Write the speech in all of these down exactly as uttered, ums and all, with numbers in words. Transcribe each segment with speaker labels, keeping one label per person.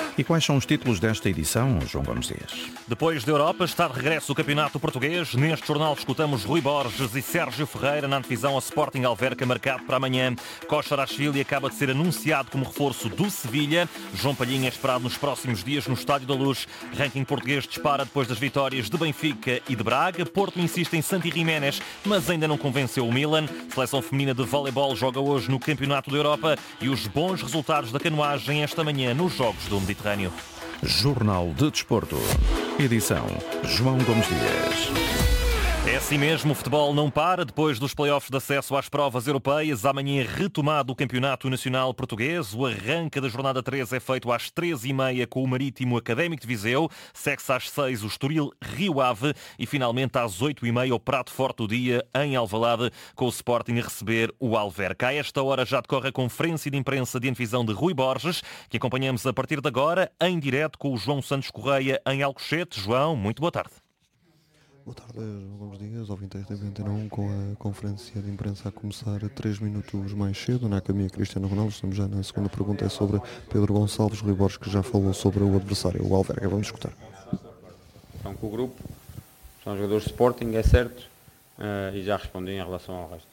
Speaker 1: E quais são os títulos desta edição, João Gomes Dias?
Speaker 2: Depois da Europa, está de regresso o Campeonato Português. Neste jornal escutamos Rui Borges e Sérgio Ferreira na antevisão a Sporting Alverca, marcado para amanhã. Kosciuszko acaba de ser anunciado como reforço do Sevilha. João Palhinha é esperado nos próximos dias no Estádio da Luz. Ranking português dispara depois das vitórias de Benfica e de Braga. Porto insiste em Santi Giménez, mas ainda não convenceu o Milan. Seleção feminina de voleibol joga hoje no Campeonato da Europa e os bons resultados da canoagem esta manhã nos Jogos do Mediterrâneo.
Speaker 1: Jornal de Desporto. Edição João Gomes Dias.
Speaker 2: É assim mesmo, o futebol não para. Depois dos play-offs de acesso às provas europeias, amanhã é retomado o Campeonato Nacional Português. O arranque da jornada três é feito às treze e meia com o Marítimo Académico de Viseu. Segue-se às seis o Estoril Rio Ave e finalmente às oito e meia o prato forte do dia em Alvalade com o Sporting a receber o Alverca. A esta hora já decorre a conferência de imprensa de antevisão de Rui Borges, que acompanhamos a partir de agora em direto com o João Santos Correia em Alcochete. João, muito boa tarde.
Speaker 3: Boa tarde, João Gomes Dias, ouvinte da R T P Antena um, com a conferência de imprensa a começar três minutos mais cedo, na Academia Cristiano Ronaldo. Estamos já na segunda pergunta, é sobre Pedro Gonçalves. Rui Borges, que já falou sobre o adversário, o Alverca. Vamos escutar.
Speaker 4: Estão com o grupo, são jogadores de Sporting, é certo, uh, e já respondi em relação ao resto.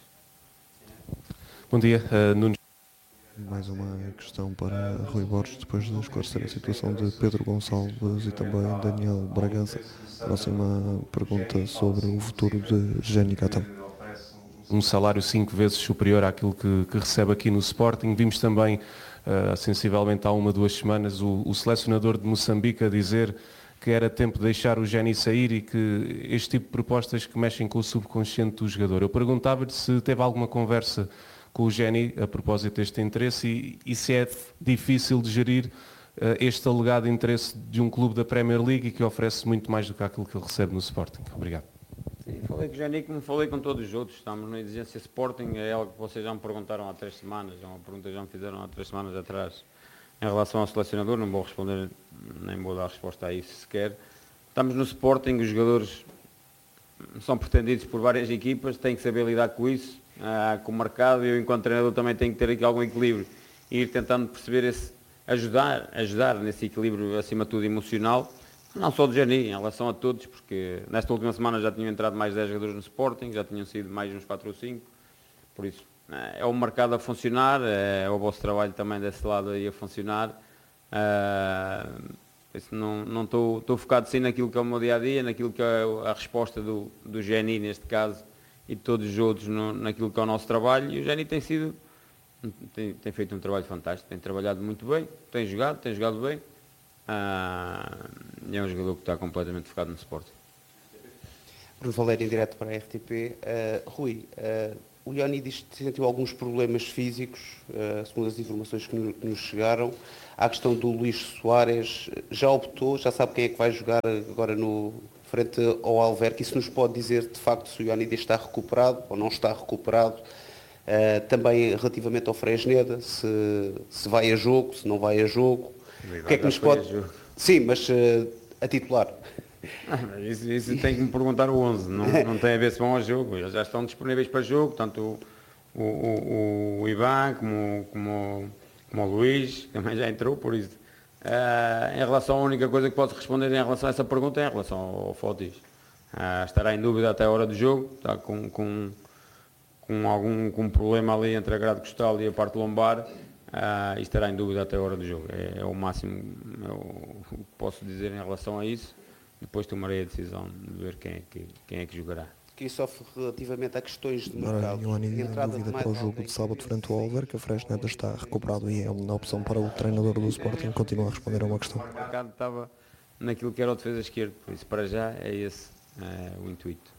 Speaker 5: Bom dia, uh, Nunes.
Speaker 3: Mais uma questão para Rui Borges, depois de esclarecer a situação de Pedro Gonçalves e também Daniel Bragança. Próxima pergunta sobre o futuro de Jenny Catão.
Speaker 5: Um salário cinco vezes superior àquilo que, que recebe aqui no Sporting. Vimos também, uh, sensivelmente há uma, duas semanas, o, o selecionador de Moçambique a dizer que era tempo de deixar o Jenny sair e que este tipo de propostas que mexem com o subconsciente do jogador. Eu perguntava-lhe se teve alguma conversa com o Jenny a propósito deste interesse e, e se é difícil de gerir uh, este alegado interesse de um clube da Premier League e que oferece muito mais do que aquilo que ele recebe no Sporting. Obrigado.
Speaker 4: Sim, falei com o Jenny como falei com todos os outros. Estamos na exigência Sporting, é algo que vocês já me perguntaram há três semanas, é uma pergunta que já me fizeram há três semanas atrás em relação ao selecionador. Não vou responder, nem vou dar resposta a isso sequer. Estamos no Sporting, os jogadores são pretendidos por várias equipas, têm que saber lidar com isso. Ah, com o mercado, eu enquanto treinador também tenho que ter aqui algum equilíbrio e ir tentando perceber esse, ajudar, ajudar nesse equilíbrio acima de tudo emocional, não só do Jenny, em relação a todos, porque nesta última semana já tinham entrado mais dez jogadores no Sporting, já tinham sido mais uns quatro ou cinco, por isso é o mercado a funcionar, é o vosso trabalho também desse lado aí a funcionar, ah, isso não, não estou, estou focado sim naquilo que é o meu dia-a-dia, naquilo que é a resposta do, do Jenny neste caso, e todos os outros no, naquilo que é o nosso trabalho, e o Jenny tem sido, tem, tem feito um trabalho fantástico, tem trabalhado muito bem, tem jogado, tem jogado bem, ah, e é um jogador que está completamente focado no Sporting.
Speaker 6: Bruno Valério, em direto para a R T P. Uh, Rui, uh, o Jenny diz que sentiu alguns problemas físicos, uh, segundo as informações que nos, que nos chegaram. Há a questão do Luís Soares, já optou, já sabe quem é que vai jogar agora no frente ao Alverca, e se nos pode dizer de facto se o Ioannidis está recuperado ou não está recuperado, uh, também relativamente ao Fresneda, se, se vai a jogo, se não vai a jogo, o que é que nos pode... Sim, mas uh, a titular.
Speaker 4: Ah, isso, isso tem que me perguntar o onze, não, não tem a ver se vão ao jogo, eles já estão disponíveis para jogo, tanto o, o, o Ivan como, como, como o Luís, que também já entrou, por isso. Uh, em relação à única coisa que posso responder em relação a essa pergunta é em relação ao, ao Fotis. Uh, estará em dúvida até a hora do jogo, está com, com, com algum com problema ali entre a grade costal e a parte lombar, uh, e estará em dúvida até a hora do jogo. É, é o máximo é o, o que posso dizer em relação a isso. Depois tomarei a decisão de ver quem é que, quem é que jogará.
Speaker 6: Que sofre relativamente a questões de mercado.
Speaker 3: Ioannidis em dúvida para o jogo de sábado frente ao Alverca. Fresneda está recuperado e é uma opção para o treinador do Sporting. Continua a responder a uma questão.
Speaker 4: O mercado estava naquilo que era o defesa esquerdo, por isso para já é esse é, o intuito.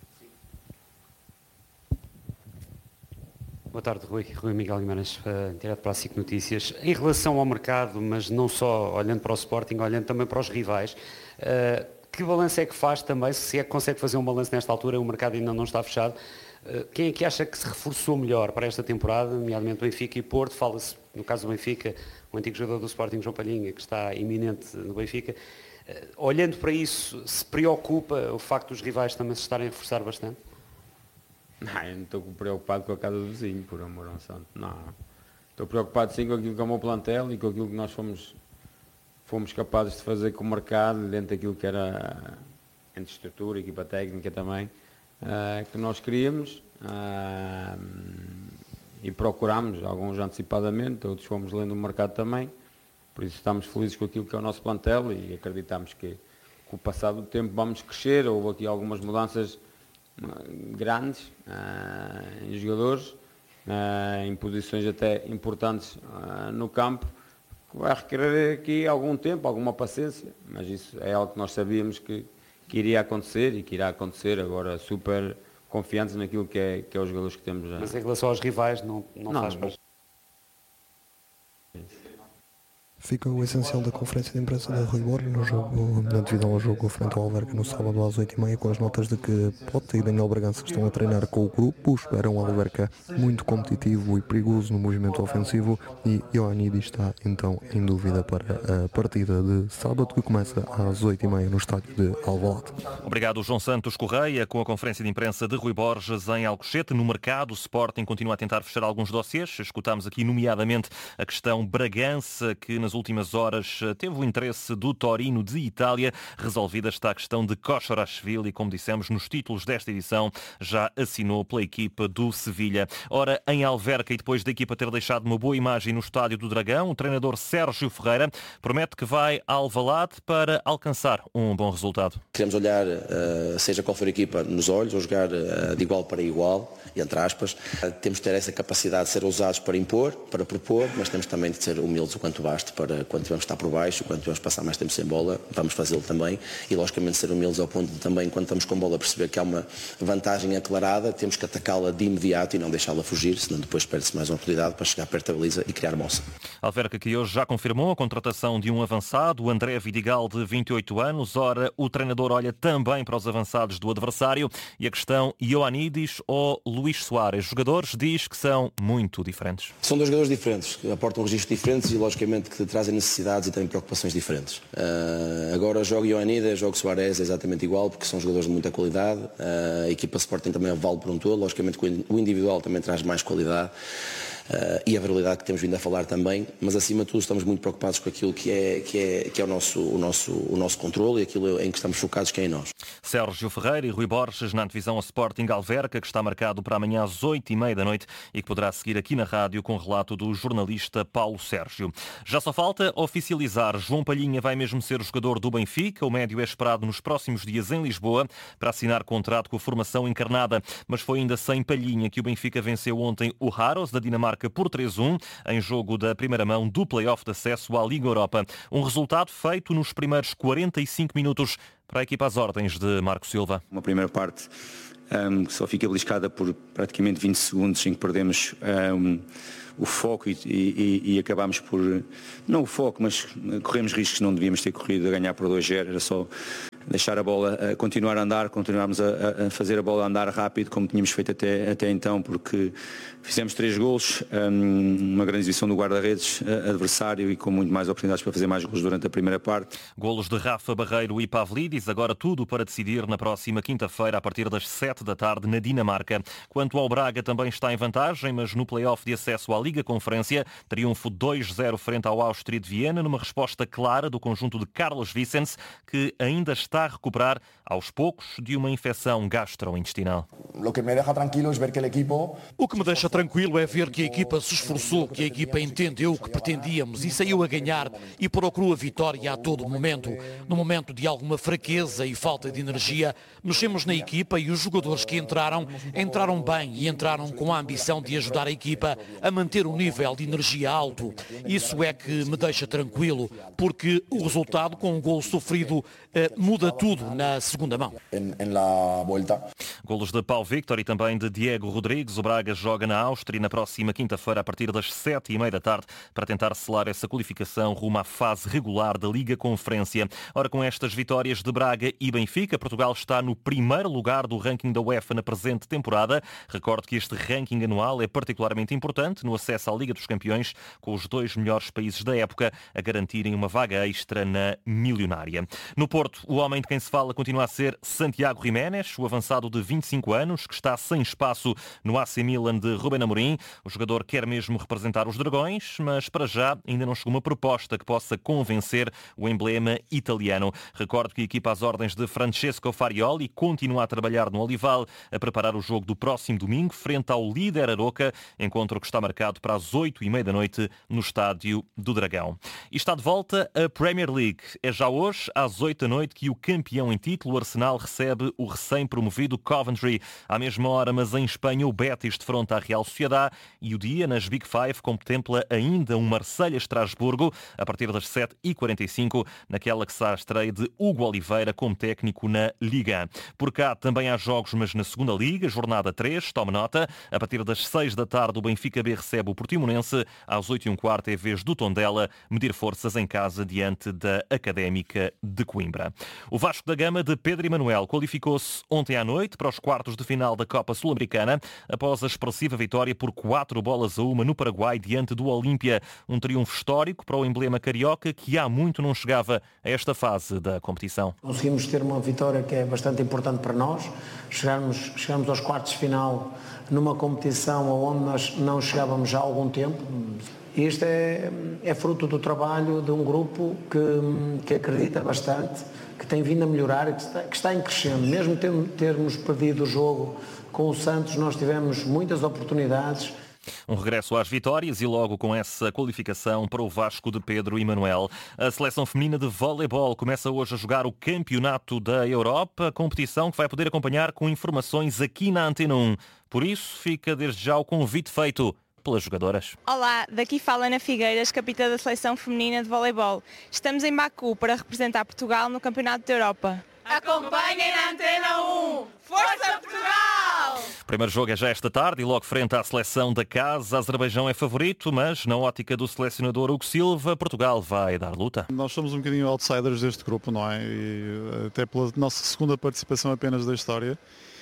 Speaker 7: Boa tarde, Rui. Rui Miguel Guimarães, uh, direto para a SIC Notícias. Em relação ao mercado, mas não só olhando para o Sporting, olhando também para os rivais, uh, que balanço é que faz também, se é que consegue fazer um balanço nesta altura, o mercado ainda não está fechado, uh, quem é que acha que se reforçou melhor para esta temporada, nomeadamente Benfica e Porto? Fala-se, no caso do Benfica, o antigo jogador do Sporting, João Palhinha, que está iminente no Benfica. Uh, olhando para isso, se preocupa o facto dos rivais também se estarem a reforçar bastante?
Speaker 4: Não, eu não estou preocupado com a casa do vizinho, por amor ao santo. Não. Estou preocupado sim com aquilo que é o meu plantel e com aquilo que nós fomos, fomos capazes de fazer com o mercado, dentro daquilo que era a estrutura, equipa técnica também, uh, que nós queríamos, uh, e procurámos, alguns antecipadamente, outros fomos lendo o mercado também, por isso estamos felizes com aquilo que é o nosso plantel e acreditamos que com o passar do tempo vamos crescer. Houve aqui algumas mudanças uh, grandes uh, em jogadores, uh, em posições até importantes uh, no campo, que vai requerer aqui algum tempo, alguma paciência, mas isso é algo que nós sabíamos que que iria acontecer e que irá acontecer. Agora super confiantes naquilo que é, que é os jogadores que temos já.
Speaker 7: Mas em relação aos rivais não, não, não faz parte.
Speaker 3: Fica o essencial da conferência de imprensa da Rui Borges no jogo, na divisão ao jogo frente ao Alverca no sábado às oito e meia, com as notas de que Pote e Daniel Bragança estão a treinar com o grupo, esperam o Alverca muito competitivo e perigoso no movimento ofensivo, e Ioannidis está então em dúvida para a partida de sábado, que começa às oito e meia no estádio de Alvalade.
Speaker 2: Obrigado, João Santos Correia, com a conferência de imprensa de Rui Borges em Alcochete. No mercado, o Sporting continua a tentar fechar alguns dossiês. Escutámos aqui nomeadamente a questão Bragança, que nas últimas horas teve o interesse do Torino de Itália. Resolvida está a questão de Koshorashvili, como dissemos nos títulos desta edição, já assinou pela equipa do Sevilha. Ora, em Alverca, e depois da equipa ter deixado uma boa imagem no Estádio do Dragão, o treinador Sérgio Ferreira promete que vai a Alvalade para alcançar um bom resultado.
Speaker 8: Queremos olhar, seja qual for a equipa, nos olhos, ou jogar de igual para igual, entre aspas. Temos de ter essa capacidade de ser ousados para impor, para propor, mas temos também de ser humildes o quanto basta para quando tivermos estar por baixo, quando tivermos passar mais tempo sem bola, vamos fazê-lo também, e logicamente ser humildes ao ponto de também, quando estamos com bola, perceber que há uma vantagem aclarada, temos que atacá-la de imediato e não deixá-la fugir, senão depois perde-se mais uma oportunidade para chegar perto da baliza e criar moça.
Speaker 2: Alverca, que hoje já confirmou a contratação de um avançado, o André Vidigal, de vinte e oito anos. Ora, o treinador olha também para os avançados do adversário, e a questão Ioannidis ou Luís Soares. Jogadores diz que são muito diferentes.
Speaker 8: São dois jogadores diferentes, que aportam registros diferentes e logicamente que trazem necessidades e têm preocupações diferentes. Uh, agora jogo Ioannidis, jogo Soares, é exatamente igual, porque são jogadores de muita qualidade. Uh, a equipa Sporting também vale por um todo, logicamente que o individual também traz mais qualidade. Uh, e a variedade que temos vindo a falar também, mas acima de tudo estamos muito preocupados com aquilo que é, que é, que é o, nosso, o, nosso, o nosso controle e aquilo em que estamos focados, que é em nós.
Speaker 2: Sérgio Ferreira e Rui Borges na divisão Sporting Alverca, que está marcado para amanhã às oito e meia da noite e que poderá seguir aqui na rádio com o relato do jornalista Paulo Sérgio. Já só falta oficializar. João Palhinha vai mesmo ser o jogador do Benfica. O médio é esperado nos próximos dias em Lisboa para assinar contrato com a formação encarnada, mas foi ainda sem Palhinha que o Benfica venceu ontem o Haros da Dinamarca por três a um, em jogo da primeira mão do play-off de acesso à Liga Europa. Um resultado feito nos primeiros quarenta e cinco minutos para a equipa às ordens de Marco Silva.
Speaker 9: Uma primeira parte um, que só fica beliscada por praticamente vinte segundos, em que perdemos um, o foco e, e, e acabámos por, não o foco, mas corremos riscos que não devíamos ter corrido, a ganhar por dois a zero, era só deixar a bola a continuar a andar, continuarmos a, a fazer a bola andar rápido, como tínhamos feito até, até então, porque fizemos três golos, um, uma grande exibição do guarda-redes adversário e com muito mais oportunidades para fazer mais golos durante a primeira parte.
Speaker 2: Golos de Rafa Barreiro e Pavlidis, agora tudo para decidir na próxima quinta-feira, a partir das sete da tarde, na Dinamarca. Quanto ao Braga, também está em vantagem, mas no play-off de acesso à Liga Conferência, triunfo dois a zero frente ao Áustria de Viena, numa resposta clara do conjunto de Carlos Vicens, que ainda está está a recuperar aos poucos de uma infecção gastrointestinal.
Speaker 10: O que me deixa tranquilo é ver que o equipo...
Speaker 11: O que me deixa tranquilo é ver que a equipa se esforçou, que a equipa entendeu o que pretendíamos e saiu a ganhar e procurou a vitória a todo momento. No momento de alguma fraqueza e falta de energia, mexemos na equipa e os jogadores que entraram, entraram bem e entraram com a ambição de ajudar a equipa a manter um nível de energia alto. Isso é que me deixa tranquilo, porque o resultado com um gol sofrido eh, muda tudo na segunda mão.
Speaker 10: Em, em la volta.
Speaker 2: Golos de Paulo Victor e também de Diego Rodrigues. O Braga joga na Áustria na próxima quinta-feira a partir das sete e meia da tarde para tentar selar essa qualificação rumo à fase regular da Liga Conferência. Ora, com estas vitórias de Braga e Benfica, Portugal está no primeiro lugar do ranking da UEFA na presente temporada. Recordo que este ranking anual é particularmente importante no acesso à Liga dos Campeões, com os dois melhores países da época a garantirem uma vaga extra na milionária. No Porto, o homem homem de quem se fala continua a ser Santiago Giménez, o avançado de vinte e cinco anos, que está sem espaço no A C Milan de Rubén Amorim. O jogador quer mesmo representar os Dragões, mas para já ainda não chegou uma proposta que possa convencer o emblema italiano. Recordo que a equipa às ordens de Francesco Farioli continua a trabalhar no Olival, a preparar o jogo do próximo domingo, frente ao líder Aroca, encontro que está marcado para as oito e meia da noite no estádio do Dragão. E está de volta a Premier League. É já hoje, às oito da noite, que o campeão em título, o Arsenal, recebe o recém-promovido Coventry. À mesma hora, mas em Espanha, o Betis defronta a Real Sociedade e o dia nas Big Five contempla ainda um Marselha-Estrasburgo a partir das sete e quarenta e cinco, naquela que será a estreia de Hugo Oliveira como técnico na Liga. Por cá também há jogos, mas na segunda Liga, jornada três, tome nota, a partir das seis da tarde o Benfica B recebe o Portimonense, às oito e um quarto é vez do Tondela medir forças em casa diante da Académica de Coimbra. O Vasco da Gama de Pedro Emanuel qualificou-se ontem à noite para os quartos de final da Copa Sul-Americana após a expressiva vitória por quatro bolas a uma no Paraguai diante do Olímpia. Um triunfo histórico para o emblema carioca que há muito não chegava a esta fase da competição.
Speaker 12: Conseguimos ter uma vitória que é bastante importante para nós, chegarmos, chegarmos aos quartos de final numa competição onde nós não chegávamos já há algum tempo. Isto é, é fruto do trabalho de um grupo que, que acredita bastante, que tem vindo a melhorar e que está, que está em crescendo. Mesmo termos perdido o jogo com o Santos, nós tivemos muitas oportunidades.
Speaker 2: Um regresso às vitórias e logo com essa qualificação para o Vasco de Pedro Emanuel. A seleção feminina de voleibol começa hoje a jogar o Campeonato da Europa, competição que vai poder acompanhar com informações aqui na Antena um. Por isso, fica desde já o convite feito pelas jogadoras.
Speaker 13: Olá, daqui fala Ana Figueiras, capitã da seleção feminina de voleibol. Estamos em Baku para representar Portugal no Campeonato da Europa.
Speaker 14: Acompanhem na Antena um! Força Portugal!
Speaker 2: O primeiro jogo é já esta tarde e logo frente à seleção da casa. Azerbaijão é favorito, mas na ótica do selecionador Hugo Silva, Portugal vai dar luta.
Speaker 15: Nós somos um bocadinho outsiders deste grupo, não é? E até pela nossa segunda participação apenas da história.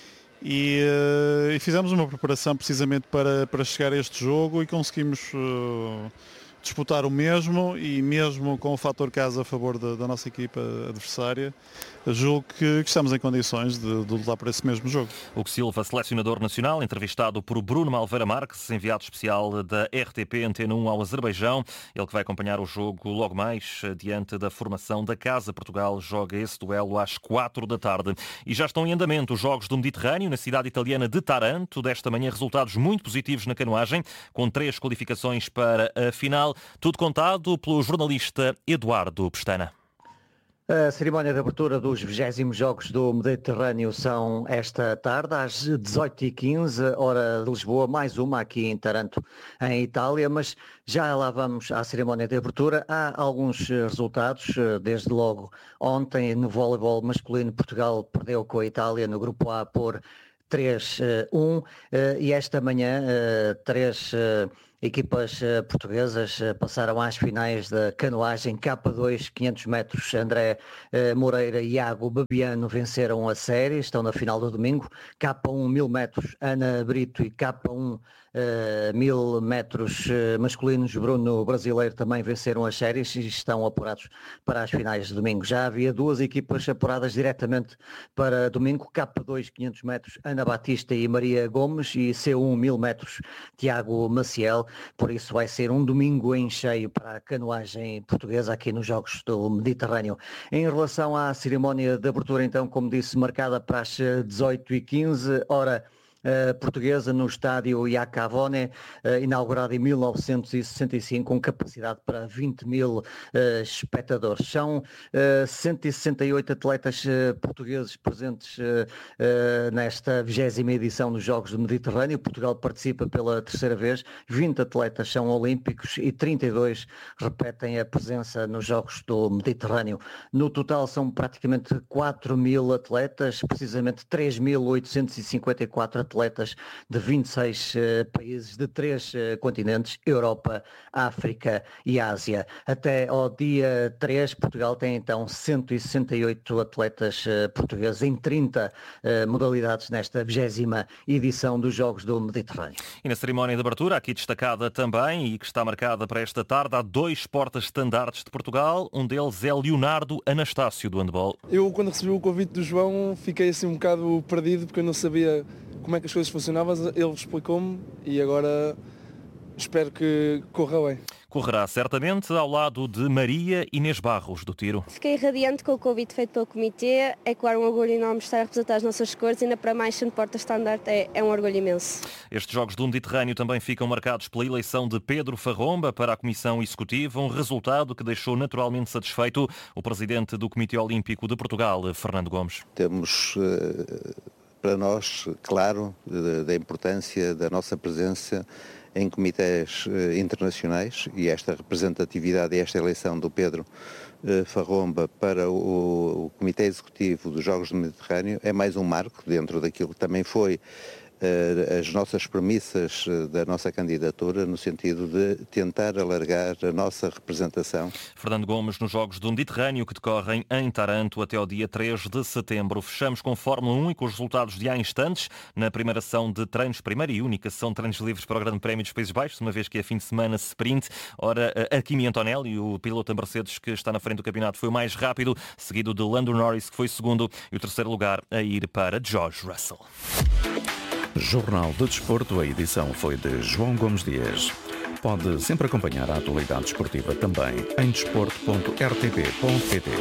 Speaker 15: E, uh, e fizemos uma preparação precisamente para, para chegar a este jogo e conseguimos uh, disputar o mesmo e mesmo com o fator casa a favor da, da nossa equipa adversária, julgo que, que estamos em condições de, de lutar por esse mesmo jogo.
Speaker 2: Hugo Silva, selecionador nacional, entrevistado por Bruno Malveira Marques, enviado especial da R T P Antena um ao Azerbaijão. Ele que vai acompanhar o jogo logo mais diante da formação da casa. Portugal joga esse duelo às quatro da tarde. E já estão em andamento os Jogos do Mediterrâneo na cidade italiana de Taranto. Desta manhã resultados muito positivos na canoagem, com três qualificações para a final. Tudo contado pelo jornalista Eduardo Pestana.
Speaker 16: A cerimónia de abertura dos vigésimos Jogos do Mediterrâneo são esta tarde, às dezoito e quinze, hora de Lisboa, mais uma aqui em Taranto, em Itália, mas já lá vamos à cerimónia de abertura. Há alguns resultados, desde logo ontem no voleibol masculino, Portugal perdeu com a Itália no grupo A por três a um e esta manhã três equipas portuguesas passaram às finais da canoagem K dois, quinhentos metros. André Moreira e Iago Babiano venceram a série, estão na final do domingo. K um, mil metros, Ana Brito e K um, mil metros masculinos, Bruno Brasileiro, também venceram as séries e estão apurados para as finais de domingo. Já havia duas equipas apuradas diretamente para domingo, K dois, quinhentos metros, Ana Batista e Maria Gomes, e C um, mil metros, Tiago Maciel. Por isso vai ser um domingo em cheio para a canoagem portuguesa aqui nos Jogos do Mediterrâneo. Em relação à cerimónia de abertura, então, como disse, marcada para as dezoito e quinze, hora Uh, portuguesa, no estádio Iacavone, uh, inaugurado em mil novecentos e sessenta e cinco, com capacidade para vinte mil uh, espectadores. São uh, cento e sessenta e oito atletas uh, portugueses presentes uh, uh, nesta vigésima edição dos Jogos do Mediterrâneo. Portugal participa pela terceira vez, vinte atletas são olímpicos e trinta e dois repetem a presença nos Jogos do Mediterrâneo. No total são praticamente quatro mil atletas, precisamente três mil oitocentos e cinquenta e quatro atletas atletas de vinte e seis uh, países de três uh, continentes, Europa, África e Ásia. Até ao dia três, Portugal tem então cento e sessenta e oito atletas uh, portugueses em trinta uh, modalidades nesta vigésima edição dos Jogos do Mediterrâneo.
Speaker 2: E na cerimónia de abertura, aqui destacada também e que está marcada para esta tarde, há dois porta-estandartes de Portugal. Um deles é Leonardo Anastácio, do handball.
Speaker 17: Eu, quando recebi o convite do João, fiquei assim um bocado perdido porque eu não sabia como é que as coisas funcionavam. Ele explicou-me e agora espero que corra bem.
Speaker 2: Correrá certamente ao lado de Maria Inês Barros, do tiro.
Speaker 18: Fiquei radiante com o convite feito pelo comitê. É claro, um orgulho enorme estar a representar as nossas cores e ainda para mais sendo porta-estandarte é, é um orgulho imenso.
Speaker 2: Estes Jogos do Mediterrâneo também ficam marcados pela eleição de Pedro Farromba para a Comissão Executiva, um resultado que deixou naturalmente satisfeito o presidente do Comitê Olímpico de Portugal, Fernando Gomes.
Speaker 19: Temos para nós, claro, da importância da nossa presença em comitês internacionais e esta representatividade e esta eleição do Pedro Farromba para o, o Comitê Executivo dos Jogos do Mediterrâneo é mais um marco dentro daquilo que também foi as nossas premissas da nossa candidatura no sentido de tentar alargar a nossa representação.
Speaker 2: Fernando Gomes nos Jogos do Mediterrâneo que decorrem em Taranto até ao dia três de setembro. Fechamos com Fórmula um e com os resultados de há instantes na primeira sessão de treinos, primeira e única sessão de treinos livres para o Grande Prémio dos Países Baixos, uma vez que é fim de semana sprint. Ora, a Kimi Antonelli, o piloto da Mercedes que está na frente do campeonato, foi o mais rápido, seguido de Lando Norris, que foi segundo, e o terceiro lugar a ir para George Russell.
Speaker 1: Jornal de Desporto, a edição foi de João Gomes Dias. Pode sempre acompanhar a atualidade desportiva também em desporto ponto r t p ponto p t.